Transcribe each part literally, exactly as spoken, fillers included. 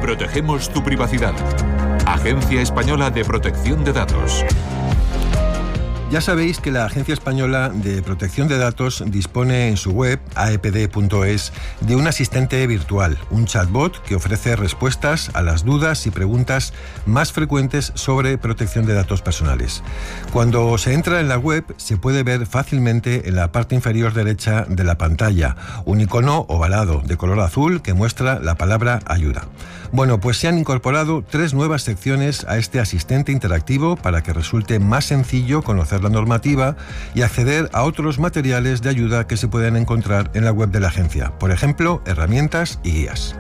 Protegemos tu privacidad. Agencia Española de Protección de Datos. Ya sabéis que la Agencia Española de Protección de Datos dispone en su web, a e pe de punto es, de un asistente virtual, un chatbot que ofrece respuestas a las dudas y preguntas más frecuentes sobre protección de datos personales. Cuando se entra en la web, se puede ver fácilmente en la parte inferior derecha de la pantalla un icono ovalado de color azul que muestra la palabra ayuda. Bueno, pues se han incorporado tres nuevas secciones a este asistente interactivo para que resulte más sencillo conocer la normativa y acceder a otros materiales de ayuda que se pueden encontrar en la web de la agencia, por ejemplo, herramientas y guías.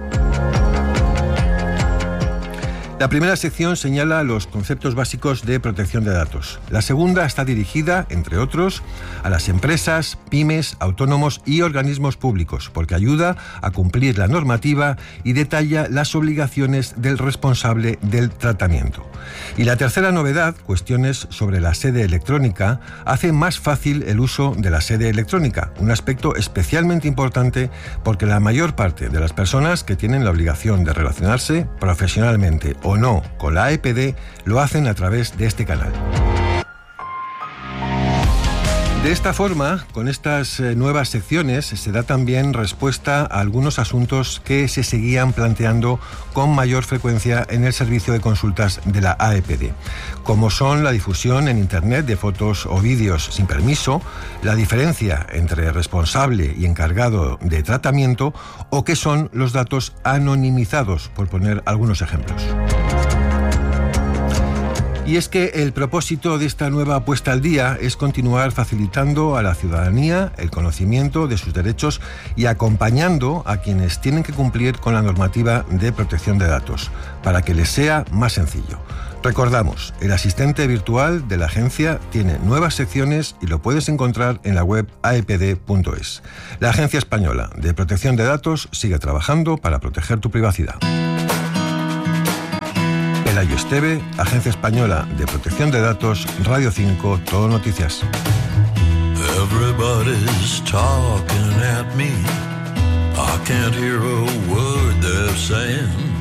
La primera sección señala los conceptos básicos de protección de datos. La segunda está dirigida, entre otros, a las empresas, pymes, autónomos y organismos públicos, porque ayuda a cumplir la normativa y detalla las obligaciones del responsable del tratamiento. Y la tercera novedad, cuestiones sobre la sede electrónica, hace más fácil el uso de la sede electrónica, un aspecto especialmente importante porque la mayor parte de las personas que tienen la obligación de relacionarse profesionalmente o no con la A E P D lo hacen a través de este canal. De esta forma, con estas nuevas secciones, se da también respuesta a algunos asuntos que se seguían planteando con mayor frecuencia en el servicio de consultas de la A E P D, como son la difusión en Internet de fotos o vídeos sin permiso, la diferencia entre responsable y encargado de tratamiento, o qué son los datos anonimizados, por poner algunos ejemplos. Y es que el propósito de esta nueva puesta al día es continuar facilitando a la ciudadanía el conocimiento de sus derechos y acompañando a quienes tienen que cumplir con la normativa de protección de datos, para que les sea más sencillo. Recordamos, el asistente virtual de la agencia tiene nuevas secciones y lo puedes encontrar en la web a e pe de punto es. La Agencia Española de Protección de Datos sigue trabajando para proteger tu privacidad. Pelayo Esteve, Agencia Española de Protección de Datos, Radio cinco, Todo Noticias. Everybody's talking at me. I can't hear a word they're saying.